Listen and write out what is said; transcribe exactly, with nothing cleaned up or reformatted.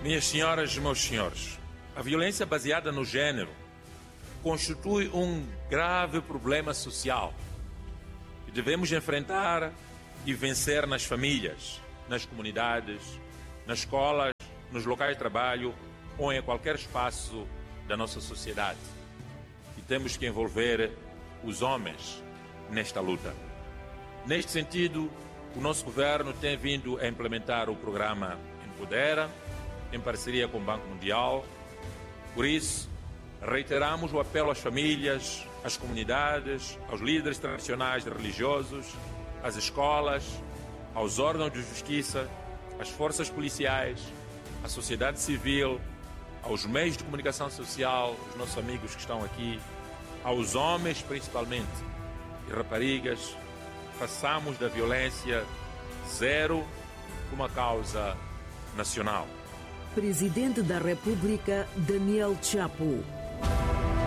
Minhas senhoras e meus senhores, a violência baseada no género constitui um grave problema social que devemos enfrentar e vencer nas famílias, nas comunidades, nas escolas, nos locais de trabalho ou em qualquer espaço da nossa sociedade. E temos que envolver os homens nesta luta. Neste sentido, o nosso governo tem vindo a implementar o programa Empodera, em parceria com o Banco Mundial. Por isso, reiteramos o apelo às famílias, às comunidades, aos líderes tradicionais e religiosos, às escolas, aos órgãos de justiça, às forças policiais, à sociedade civil, aos meios de comunicação social, os nossos amigos que estão aqui, aos homens principalmente e raparigas, façamos da violência zero uma causa nacional. Presidente da República, Daniel Chapo.